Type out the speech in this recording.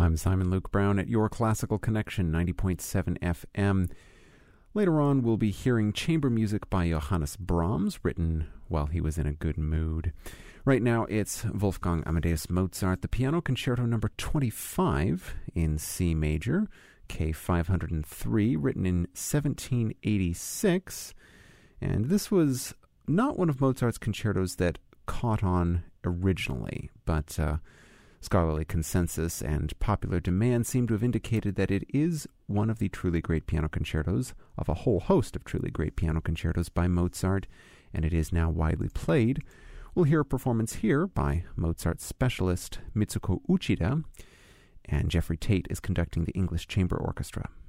I'm Simon Luke Brown at Your Classical Connection, 90.7 FM. Later on, we'll be hearing chamber music by Johannes Brahms, written while he was in a good mood. Right now, it's Wolfgang Amadeus Mozart, the Piano Concerto No. 25 in C major, K503, written in 1786. And this was not one of Mozart's concertos that caught on originally, but scholarly consensus and popular demand seem to have indicated that it is one of the truly great piano concertos of a whole host of truly great piano concertos by Mozart, and it is now widely played. We'll hear a performance here by Mozart specialist Mitsuko Uchida, and Jeffrey Tate is conducting the English Chamber Orchestra.